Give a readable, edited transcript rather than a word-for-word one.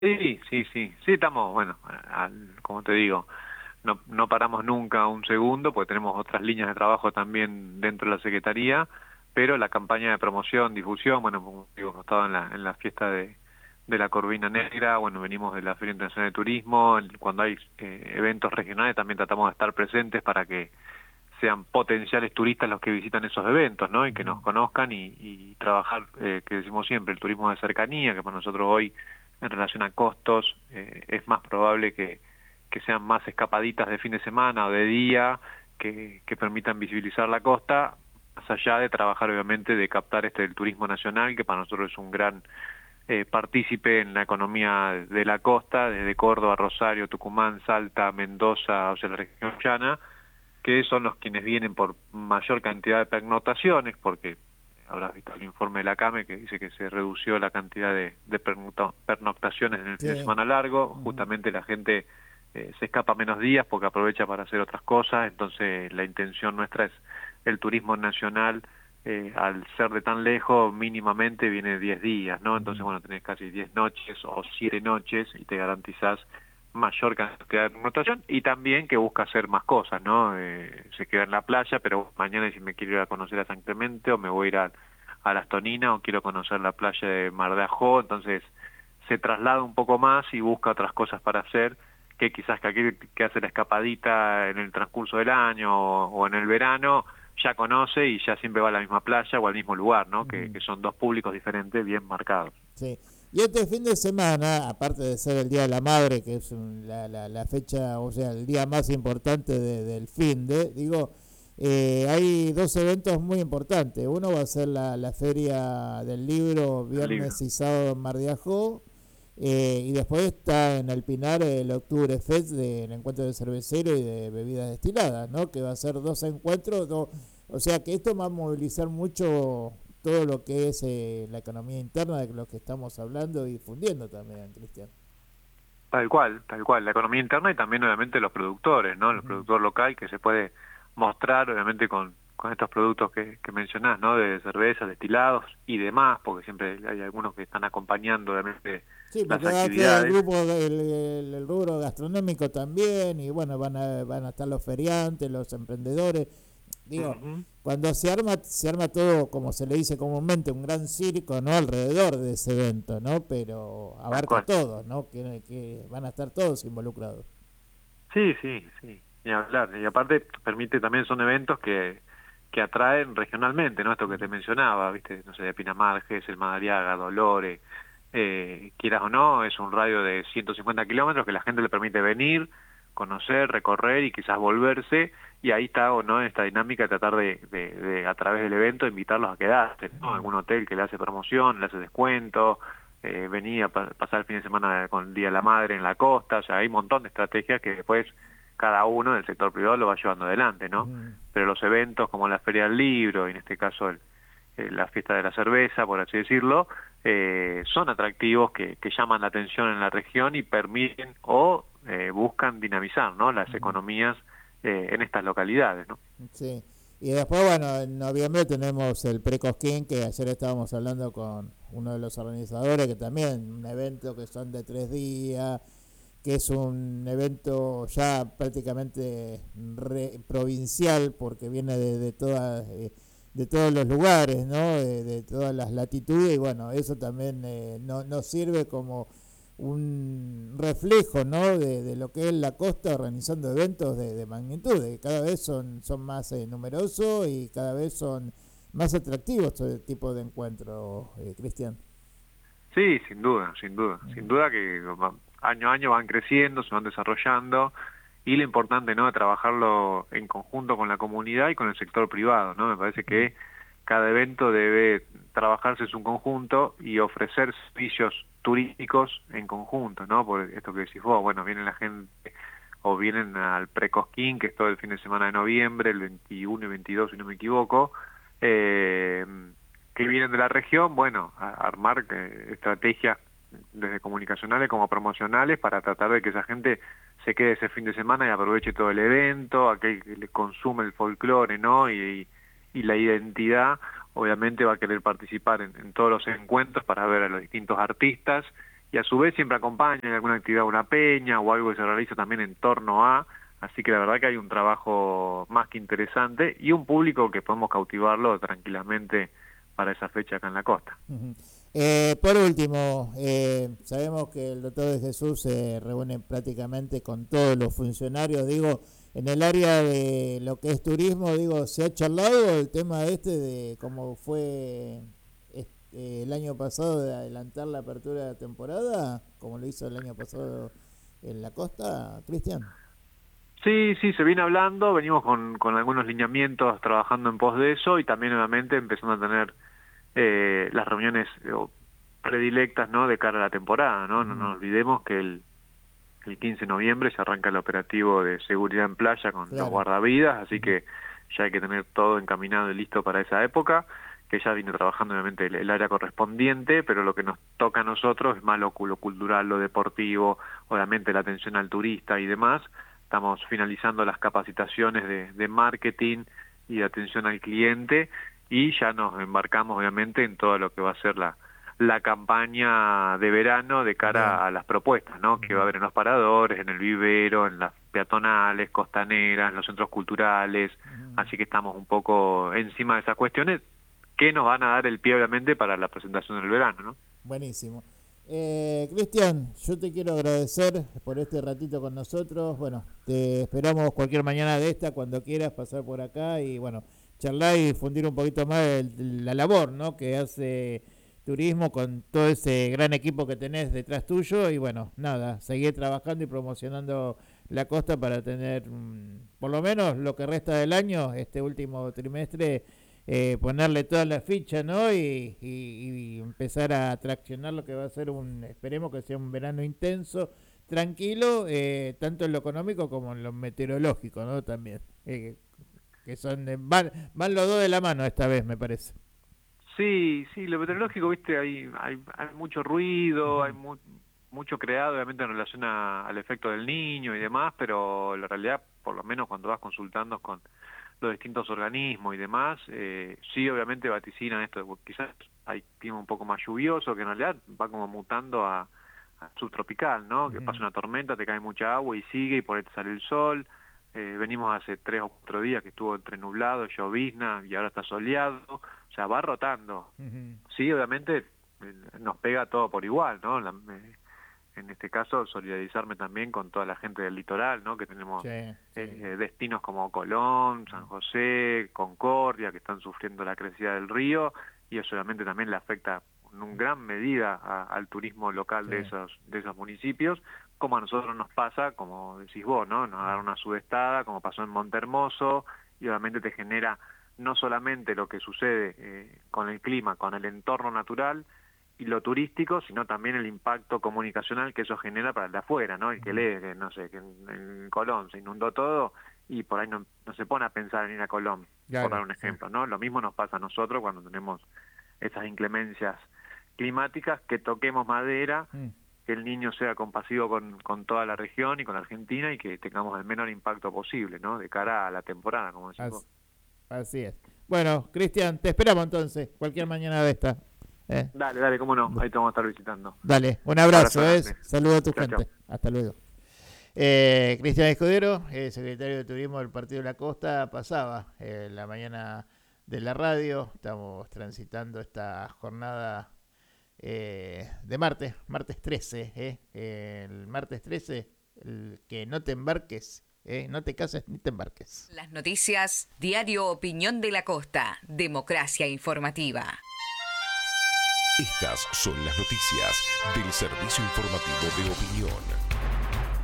Sí, sí, sí, sí, estamos, bueno, como te digo, no paramos nunca un segundo, porque tenemos otras líneas de trabajo también dentro de la Secretaría, pero la campaña de promoción, difusión, bueno, como digo, hemos estado en la fiesta de la Corvina Negra, bueno, venimos de la Feria Internacional de Turismo, cuando hay eventos regionales también tratamos de estar presentes para que sean potenciales turistas los que visitan esos eventos, ¿no? Y que nos conozcan y trabajar, que decimos siempre, el turismo de cercanía, que para nosotros hoy, en relación a costos, es más probable que sean más escapaditas de fin de semana o de día, que permitan visibilizar la costa, más allá de trabajar, obviamente, de captar el turismo nacional, que para nosotros es un gran partícipe en la economía de la costa, desde Córdoba, Rosario, Tucumán, Salta, Mendoza, o sea, la región llana, que son los quienes vienen por mayor cantidad de pernoctaciones, porque habrás visto el informe de la CAME que dice que se redució la cantidad de pernoctaciones en el fin de Sí. semana largo, Ujú. justamente la gente se escapa menos días porque aprovecha para hacer otras cosas, entonces la intención nuestra es el turismo nacional, al ser de tan lejos, mínimamente viene 10 días, ¿no? Entonces, Ujú. bueno, tenés casi 10 noches o 7 noches y te garantizás mayor cantidad de rotación y también que busca hacer más cosas, ¿no? Se queda en la playa, pero mañana si me quiero ir a conocer a San Clemente o me voy a ir a Las Toninas o quiero conocer la playa de Mar de Ajó, entonces se traslada un poco más y busca otras cosas para hacer que quizás que aquel que hace la escapadita en el transcurso del año o en el verano ya conoce y ya siempre va a la misma playa o al mismo lugar, ¿no? Ujú. Que son dos públicos diferentes bien marcados. Sí. Y este fin de semana, aparte de ser el Día de la Madre, que es la fecha, o sea, el día más importante del fin de, digo, hay dos eventos muy importantes. Uno va a ser la Feria del Libro, El libro. viernes y sábado en Mar de Ajó, y después está en el Pinar el Octubre Fest del encuentro de cervecero y de bebidas destiladas, ¿no? Que va a ser dos encuentros, o sea que esto va a movilizar mucho todo lo que es la economía interna de lo que estamos hablando y difundiendo también, Cristian. Tal cual, la economía interna y también obviamente los productores, ¿no? El Ujú. productor local que se puede mostrar obviamente con estos productos que mencionás, ¿no? De cerveza, destilados y demás, porque siempre hay algunos que están acompañando obviamente Sí, las porque queda el actividades. grupo, el rubro gastronómico también, y bueno, van a estar los feriantes, los emprendedores. Digo, Ujú. se arma todo, como se le dice comúnmente, un gran circo, ¿no? Alrededor de ese evento, ¿no? Pero Tal abarca a cual. todos, ¿no? Que van a estar todos involucrados. Sí, sí, sí, ni hablar. Y aparte permite también son eventos que atraen regionalmente, ¿no? Esto que te mencionaba, ¿viste? No sé, de Pinamar, Gesell, Madariaga, Dolores, quieras o no, es un radio de 150 kilómetros que la gente le permite venir, conocer, recorrer y quizás volverse, y ahí está o no esta dinámica de tratar de a través del evento invitarlos a quedarse, ¿no? Ujú. Algún hotel que le hace promoción, le hace descuento, venía a pasar el fin de semana con el Día de la Madre en la costa, o sea, hay un montón de estrategias que después cada uno del sector privado lo va llevando adelante, ¿no? Ujú. Pero los eventos como la Feria del Libro, y en este caso la fiesta de la cerveza, por así decirlo, son atractivos que llaman la atención en la región y permiten o buscan dinamizar, ¿no? Las Ujú. economías en estas localidades, ¿no? Sí. Y después, bueno, en noviembre tenemos el Precosquín, que ayer estábamos hablando con uno de los organizadores, que también un evento que son de 3 días, que es un evento ya prácticamente provincial, porque viene de todos los lugares, ¿no? De todas las latitudes, y bueno, eso también nos sirve como un reflejo, ¿no? De lo que es la costa organizando eventos de magnitud, que cada vez son más numerosos y cada vez son más atractivos este tipo de encuentros, Cristian. Sí, sin duda, sin duda, sin duda que año a año van creciendo, se van desarrollando y lo importante, ¿no? De trabajarlo en conjunto con la comunidad y con el sector privado, ¿no? Me parece Uh-huh. que cada evento debe trabajarse en su conjunto y ofrecer servicios turísticos en conjunto, ¿no? Por esto que decís vos, bueno, viene la gente o vienen al Precosquín, que es todo el fin de semana de noviembre, el 21 y 22, si no me equivoco, eh, que vienen de la región, bueno, a armar estrategias desde comunicacionales como promocionales para tratar de que esa gente se quede ese fin de semana y aproveche todo el evento, aquel que le consume el folclore, ¿no? Y la identidad, obviamente va a querer participar en todos los encuentros para ver a los distintos artistas y a su vez siempre acompaña en alguna actividad, una peña o algo que se realiza también en torno a, así que la verdad que hay un trabajo más que interesante y un público que podemos cautivarlo tranquilamente para esa fecha acá en la costa. Uh-huh. Por último, sabemos que el Doctor de Jesús se reúne prácticamente con todos los funcionarios, digo, en el área de lo que es turismo, digo, ¿se ha charlado el tema de cómo fue el año pasado de adelantar la apertura de la temporada, como lo hizo el año pasado en la costa, Cristian? Sí, se viene hablando, venimos con algunos lineamientos trabajando en pos de eso y también nuevamente empezando a tener las reuniones predilectas, ¿no?, de cara a la temporada, ¿no? No nos olvidemos que el 15 de noviembre se arranca el operativo de seguridad en playa con los guardavidas, así que ya hay que tener todo encaminado y listo para esa época, que ya viene trabajando obviamente el área correspondiente, pero lo que nos toca a nosotros es más lo cultural, lo deportivo, obviamente la atención al turista y demás. Estamos finalizando las capacitaciones de marketing y de atención al cliente y ya nos embarcamos obviamente en todo lo que va a ser la campaña de verano de cara a las propuestas, ¿no?, que va a haber en los paradores, en el vivero, en las peatonales, costaneras, en los centros culturales, así que estamos un poco encima de esas cuestiones que nos van a dar el pie obviamente para la presentación del verano, ¿no? Buenísimo. Cristian, yo te quiero agradecer por este ratito con nosotros. Bueno, te esperamos cualquier mañana de esta, cuando quieras pasar por acá y bueno, charlar y difundir un poquito más la labor, ¿no?, que hace Turismo con todo ese gran equipo que tenés detrás tuyo y bueno, nada, seguir trabajando y promocionando la costa para tener por lo menos lo que resta del año, este último trimestre, ponerle toda la ficha, ¿no? Y empezar a traccionar lo que va a ser esperemos que sea un verano intenso, tranquilo, tanto en lo económico como en lo meteorológico, ¿no? También, que van los dos de la mano esta vez, me parece. Sí, lo meteorológico, viste, hay mucho ruido, hay mucho creado, obviamente, en relación al efecto del Niño y demás, pero la realidad, por lo menos cuando vas consultando con los distintos organismos y demás, sí, obviamente vaticinan esto, quizás hay clima un poco más lluvioso, que en realidad va como mutando a subtropical, ¿no? Que pasa una tormenta, te cae mucha agua y sigue, y por ahí te sale el sol. Venimos hace 3 o 4 días que estuvo entre nublado, llovizna, y ahora está soleado, o sea, va rotando. Sí, obviamente nos pega todo por igual, ¿no? En este caso, solidarizarme también con toda la gente del litoral, ¿no? Que tenemos destinos como Colón, San José, Concordia, que están sufriendo la crecida del río, y eso obviamente también le afecta en gran medida al turismo local de esos municipios, como a nosotros nos pasa, como decís vos, ¿no? Nos da una sudestada, como pasó en Montehermoso, y obviamente te genera no solamente lo que sucede con el clima, con el entorno natural y lo turístico, sino también el impacto comunicacional que eso genera para el de afuera, ¿no? El que lee, que no sé, que en Colón se inundó todo y por ahí no se pone a pensar en ir a Colón, por dar un ejemplo, ¿no? Lo mismo nos pasa a nosotros cuando tenemos esas inclemencias climáticas, que toquemos madera, que el Niño sea compasivo con toda la región y con la Argentina y que tengamos el menor impacto posible, ¿no? De cara a la temporada, como decís vos. Así es. Bueno, Cristian, te esperamos entonces, cualquier mañana de esta. Dale, cómo no, ahí te vamos a estar visitando. Dale, un abrazo, saludos a tu gente. Chau. Hasta luego. Cristian Escudero, secretario de Turismo del Partido de la Costa, pasaba la mañana de la radio. Estamos transitando esta jornada de martes 13, el martes 13, que no te embarques, no te cases ni te embarques. Las noticias, Diario Opinión de la Costa, democracia informativa. Estas son las noticias del Servicio Informativo de Opinión.